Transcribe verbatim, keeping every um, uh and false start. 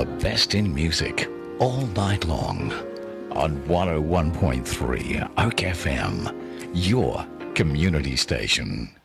the best in music all night long on one oh one point three Oak F M, your community station.